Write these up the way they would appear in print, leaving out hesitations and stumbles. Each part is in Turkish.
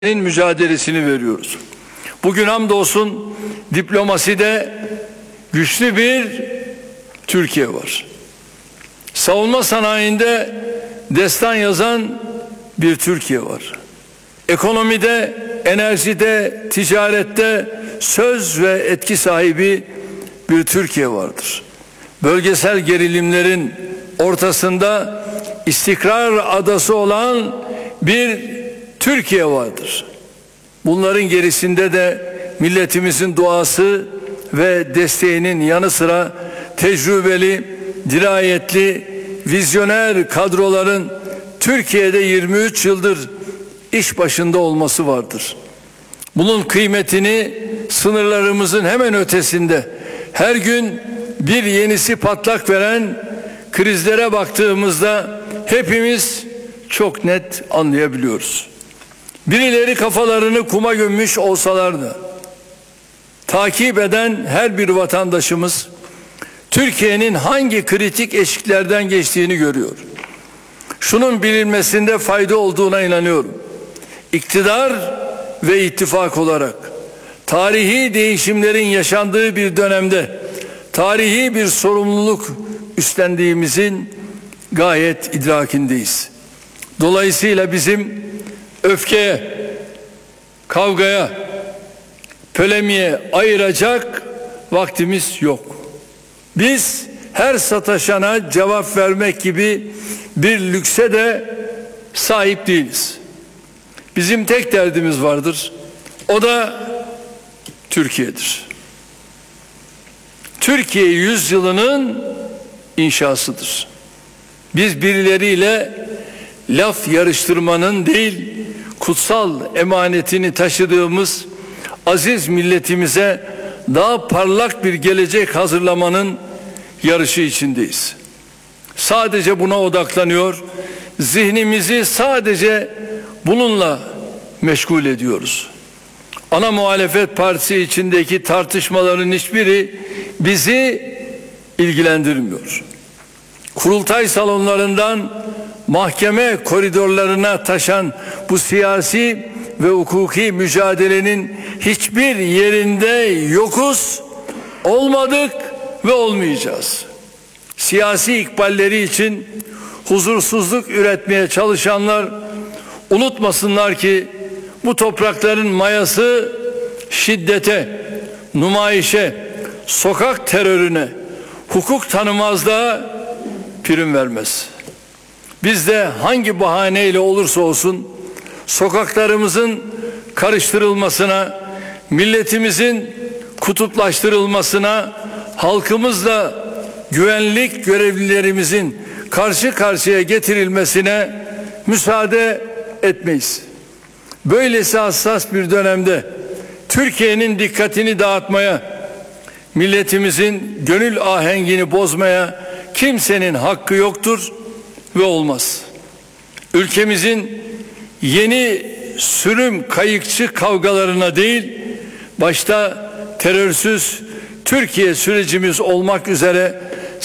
mücadelesini veriyoruz. Bugün hamdolsun diplomaside güçlü bir Türkiye var. Savunma sanayinde destan yazan bir Türkiye var. Ekonomide, enerjide, ticarette söz ve etki sahibi bir Türkiye vardır. Bölgesel gerilimlerin ortasında istikrar adası olan bir Türkiye vardır. Bunların gerisinde de milletimizin duası ve desteğinin yanı sıra tecrübeli, dirayetli, vizyoner kadroların Türkiye'de 23 yıldır iş başında olması vardır. Bunun kıymetini sınırlarımızın hemen ötesinde her gün bir yenisi patlak veren krizlere baktığımızda hepimiz çok net anlayabiliyoruz. Birileri kafalarını kuma gömmüş olsalar da takip eden her bir vatandaşımız Türkiye'nin hangi kritik eşiklerden geçtiğini görüyor. Şunun bilinmesinde fayda olduğuna inanıyorum. İktidar ve ittifak olarak tarihi değişimlerin yaşandığı bir dönemde tarihi bir sorumluluk üstlendiğimizin gayet idrakindeyiz. Dolayısıyla bizim öfkeye, kavgaya, polemiğe ayıracak vaktimiz yok. Biz her sataşana cevap vermek gibi bir lükse de sahip değiliz. Bizim tek derdimiz vardır. O da Türkiye'dir. Türkiye yüzyılının inşasıdır. Biz birileriyle laf yarıştırmanın değil, kutsal emanetini taşıdığımız aziz milletimize daha parlak bir gelecek hazırlamanın yarışı içindeyiz. Sadece buna odaklanıyor, zihnimizi sadece bununla meşgul ediyoruz. Ana muhalefet partisi içindeki tartışmaların hiçbiri bizi ilgilendirmiyor. Kurultay salonlarından mahkeme koridorlarına taşan bu siyasi ve hukuki mücadelenin hiçbir yerinde yokuz, olmadık ve olmayacağız. Siyasi ikballeri için huzursuzluk üretmeye çalışanlar unutmasınlar ki bu toprakların mayası şiddete, numayişe, sokak terörüne, hukuk tanımazlığa prim vermez. Biz de hangi bahaneyle olursa olsun sokaklarımızın karıştırılmasına, milletimizin kutuplaştırılmasına, halkımızla güvenlik görevlilerimizin karşı karşıya getirilmesine müsaade etmeyiz. Böylesi hassas bir dönemde Türkiye'nin dikkatini dağıtmaya, milletimizin gönül ahengini bozmaya kimsenin hakkı yoktur ve olmaz. Ülkemizin yeni sürüm kayıkçı kavgalarına değil, başta terörsüz Türkiye sürecimiz olmak üzere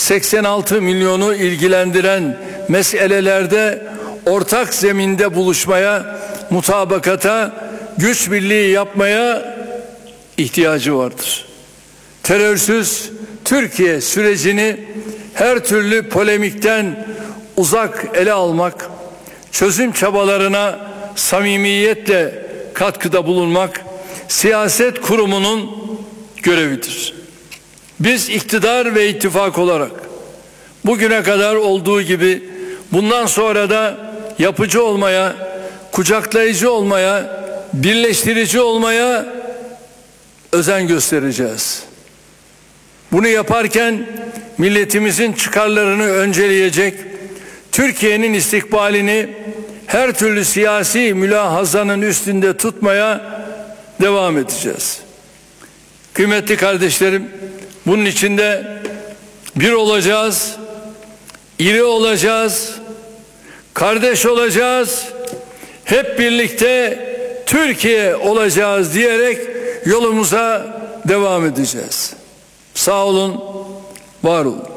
86 milyonu ilgilendiren meselelerde ortak zeminde buluşmaya, mutabakata, güç birliği yapmaya ihtiyacı vardır. Terörsüz Türkiye sürecini her türlü polemikten uzak ele almak, çözüm çabalarına samimiyetle katkıda bulunmak siyaset kurumunun görevidir. Biz iktidar ve ittifak olarak bugüne kadar olduğu gibi bundan sonra da yapıcı olmaya, kucaklayıcı olmaya, birleştirici olmaya özen göstereceğiz. Bunu yaparken milletimizin çıkarlarını önceleyecek, Türkiye'nin istikbalini her türlü siyasi mülahazanın üstünde tutmaya devam edeceğiz. Kıymetli kardeşlerim, bunun içinde bir olacağız, iri olacağız, kardeş olacağız, hep birlikte Türkiye olacağız diyerek yolumuza devam edeceğiz. Sağ olun, var olun.